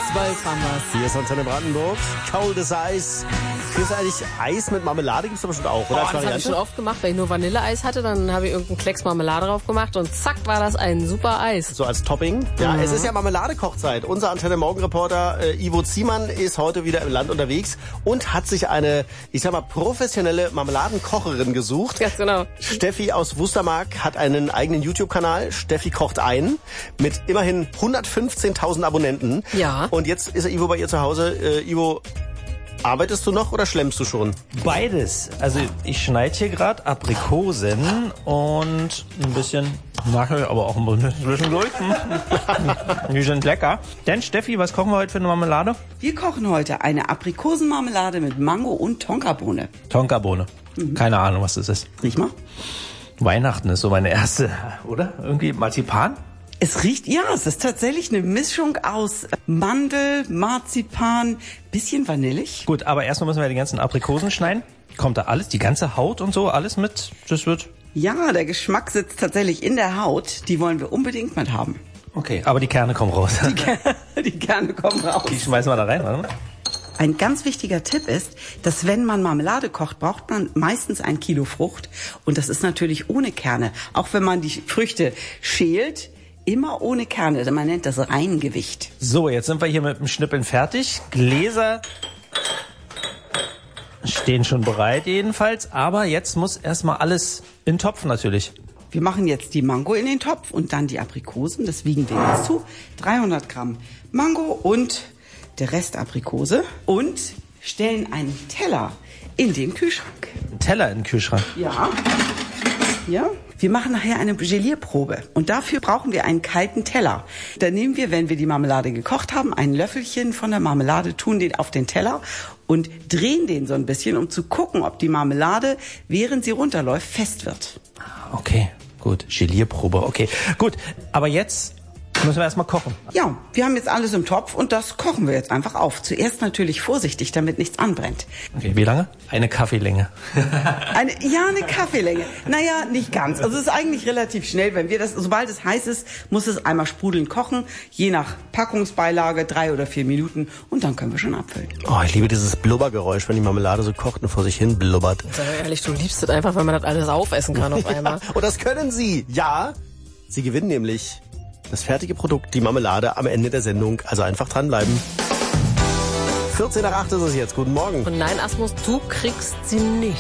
12 haben wir's. Hier ist Antenne Brandenburg. Kaltes Eis. Kriegst du eigentlich Eis mit Marmelade? Gibt's doch bestimmt auch, oder? Das habe ich schon oft gemacht. Wenn ich nur Vanilleeis hatte, dann habe ich irgendeinen Klecks Marmelade drauf gemacht und zack war das ein super Eis. So als Topping. Ja, es ist ja Marmeladekochzeit. Unser Antenne Morgen-Reporter Ivo Ziemann ist heute wieder im Land unterwegs und hat sich eine, ich sag mal, professionelle Marmeladenkocherin gesucht. Ganz genau. Steffi aus Wustermark hat einen eigenen YouTube-Kanal. Steffi kocht ein mit immerhin 115.000 Abonnenten. Ja. Und jetzt ist Ivo bei ihr zu Hause. Ivo, arbeitest du noch oder schlemmst du schon? Beides. Also ich schneide hier gerade Aprikosen und ein bisschen Nachher, aber auch ein bisschen zwischendurch. Die sind lecker. Denn Steffi, was kochen wir heute für eine Marmelade? Wir kochen heute eine Aprikosenmarmelade mit Mango und Tonkabohne. Tonkabohne. Keine Ahnung, was das ist. Riech mal. Weihnachten ist so meine erste, oder? Irgendwie Marzipan? Es riecht, ja, es ist tatsächlich eine Mischung aus Mandel, Marzipan, bisschen vanillig. Gut, aber erstmal müssen wir die ganzen Aprikosen schneiden. Kommt da alles, die ganze Haut und so, alles mit? Das wird... Ja, der Geschmack sitzt tatsächlich in der Haut. Die wollen wir unbedingt mit haben. Okay, aber die Kerne kommen raus. Die Kerne kommen raus. Die schmeißen wir da rein, oder? Ein ganz wichtiger Tipp ist, dass wenn man Marmelade kocht, braucht man meistens 1 Kilo Frucht. Und das ist natürlich ohne Kerne. Auch wenn man die Früchte schält, immer ohne Kerne. Man nennt das Reingewicht. So, jetzt sind wir hier mit dem Schnippeln fertig. Gläser stehen schon bereit jedenfalls. Aber jetzt muss erstmal alles in den Topf natürlich. Wir machen jetzt die Mango in den Topf und dann die Aprikosen. Das wiegen wir jetzt zu. 300 Gramm Mango und der Rest Aprikose. Und stellen einen Teller in den Kühlschrank. Ein Teller in den Kühlschrank. Ja. Ja. Wir machen nachher eine Gelierprobe und dafür brauchen wir einen kalten Teller. Da nehmen wir, wenn wir die Marmelade gekocht haben, ein Löffelchen von der Marmelade, tun den auf den Teller und drehen den so ein bisschen, um zu gucken, ob die Marmelade, während sie runterläuft, fest wird. Okay, gut. Gelierprobe, okay. Gut, aber jetzt müssen wir erstmal kochen. Ja, wir haben jetzt alles im Topf und das kochen wir jetzt einfach auf. Zuerst natürlich vorsichtig, damit nichts anbrennt. Okay, wie lange? Eine Kaffeelänge. Eine Kaffeelänge. Naja, nicht ganz. Also es ist eigentlich relativ schnell. Wenn wir das, sobald es heiß ist, muss es einmal sprudelnd kochen. Je nach Packungsbeilage 3 oder 4 Minuten und dann können wir schon abfüllen. Oh, ich liebe dieses Blubbergeräusch, wenn die Marmelade so kocht und vor sich hin blubbert. Sag ehrlich, du liebst es einfach, wenn man das alles aufessen kann auf einmal. Und das können Sie. Ja, Sie gewinnen nämlich das fertige Produkt, die Marmelade, am Ende der Sendung. Also einfach dranbleiben. 14 nach 8 ist es jetzt. Guten Morgen. Und nein, Asmus, du kriegst sie nicht.